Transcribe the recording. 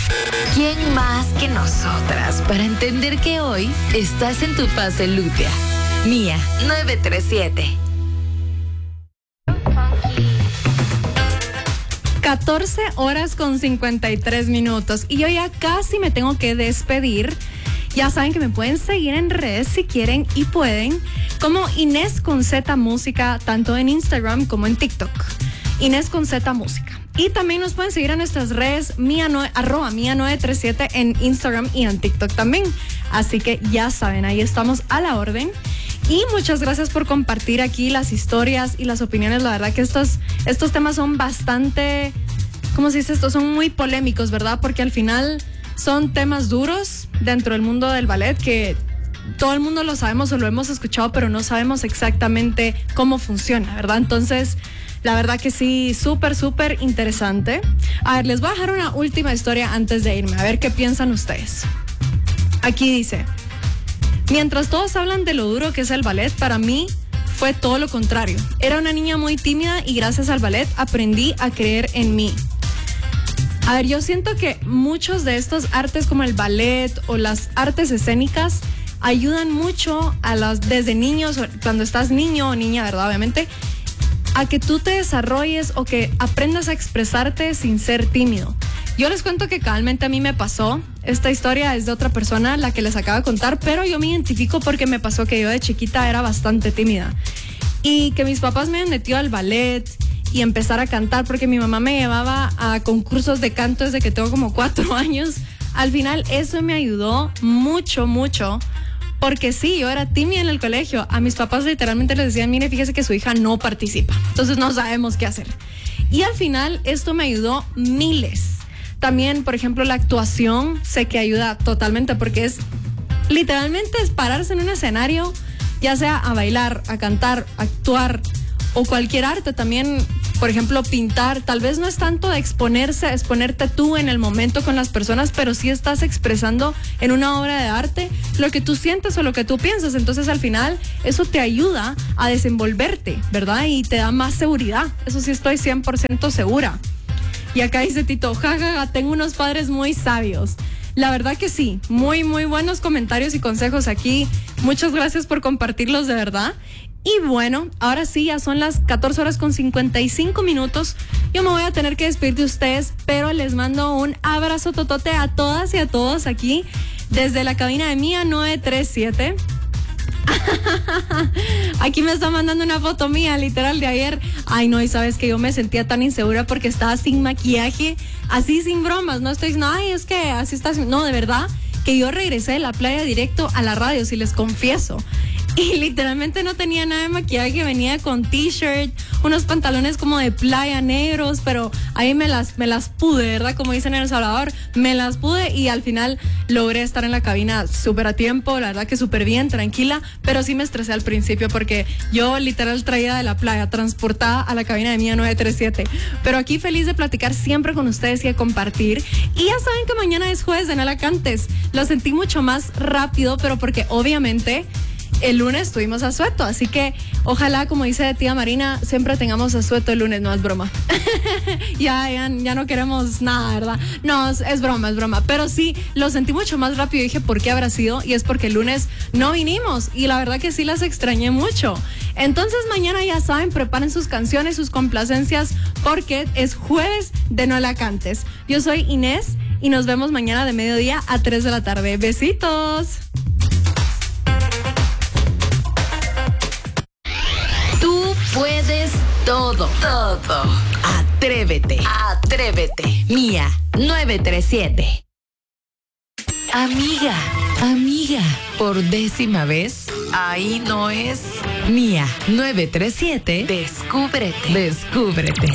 ¿Quién más que nosotras para entender que hoy estás en tu fase lútea? Mía 937. 14 horas con 53 minutos y yo ya casi me tengo que despedir. Ya saben que me pueden seguir en redes si quieren y pueden, como Inés con Z Música, tanto en Instagram como en TikTok. Inés con Z Música. Y también nos pueden seguir en nuestras redes, arroba Mía937 en Instagram y en TikTok también. Así que ya saben, ahí estamos a la orden. Y muchas gracias por compartir aquí las historias y las opiniones. La verdad que estos temas son bastante, ¿cómo se dice esto? Son muy polémicos, ¿verdad? Porque al final son temas duros dentro del mundo del ballet que todo el mundo lo sabemos o lo hemos escuchado, pero no sabemos exactamente cómo funciona, ¿verdad? Entonces, la verdad que sí, súper, súper interesante. A ver, les voy a dejar una última historia antes de irme, a ver qué piensan ustedes. Aquí dice: mientras todos hablan de lo duro que es el ballet, para mí fue todo lo contrario. Era una niña muy tímida y gracias al ballet aprendí a creer en mí. A ver, yo siento que muchos de estos artes como el ballet o las artes escénicas ayudan mucho desde niños, cuando estás niño o niña, ¿verdad? Obviamente, a que tú te desarrolles o que aprendas a expresarte sin ser tímido. Yo les cuento que cabalmente a mí me pasó. Esta historia es de otra persona, la que les acabo de contar, pero yo me identifico porque me pasó que yo de chiquita era bastante tímida. Y que mis papás me han metido al ballet y empezar a cantar, porque mi mamá me llevaba a concursos de canto desde que tengo como 4 años. Al final eso me ayudó mucho, mucho. Porque sí, yo era tímida en el colegio. A mis papás literalmente les decían, mire, fíjese que su hija no participa. Entonces no sabemos qué hacer. Y al final esto me ayudó miles. También, por ejemplo, la actuación sé que ayuda totalmente porque es literalmente es pararse en un escenario, ya sea a bailar, a cantar, a actuar o cualquier arte. También, por ejemplo, pintar. Tal vez no es tanto de exponerte tú en el momento con las personas, pero sí estás expresando en una obra de arte lo que tú sientes o lo que tú piensas. Entonces, al final, eso te ayuda a desenvolverte, ¿verdad? Y te da más seguridad. Eso sí estoy 100% segura. Y acá dice Tito, jajaja, tengo unos padres muy sabios. La verdad que sí, muy, muy buenos comentarios y consejos aquí. Muchas gracias por compartirlos, de verdad. Y bueno, ahora sí, ya son las 14 horas con 55 minutos. Yo me voy a tener que despedir de ustedes, pero les mando un abrazo totote a todas y a todos aquí desde la cabina de Mía 937. Aquí me está mandando una foto mía, literal, de ayer. Ay, no, y sabes que yo me sentía tan insegura porque estaba sin maquillaje, así sin bromas. No estoy diciendo, ay, es que así estás. No, de verdad, que yo regresé de la playa directo a la radio, si les confieso. Y literalmente no tenía nada de maquillaje, venía con t-shirt, unos pantalones como de playa negros, pero ahí me las pude, ¿verdad? Como dicen en El Salvador, me las pude y al final logré estar en la cabina súper a tiempo, la verdad que súper bien, tranquila, pero sí me estresé al principio porque yo literal traía de la playa, transportada a la cabina de Mía 937. Pero aquí feliz de platicar siempre con ustedes y de compartir. Y ya saben que mañana es jueves de No La Cantes. Lo sentí mucho más rápido, pero porque obviamente el lunes tuvimos asueto, así que ojalá, como dice tía Marina, siempre tengamos asueto el lunes. No es broma. ya no queremos nada, ¿verdad? No, es broma, pero sí, lo sentí mucho más rápido y dije, ¿por qué habrá sido? Y es porque el lunes no vinimos y la verdad que sí las extrañé mucho. Entonces mañana ya saben, preparen sus canciones, sus complacencias, porque es jueves de No La Cantes. Yo soy Inés y nos vemos mañana de mediodía a 3 de la tarde. Besitos. Puedes todo, todo. Atrévete, atrévete. Mía 937. Amiga, por 10ª vez, ahí no es. Mía 937. Descúbrete.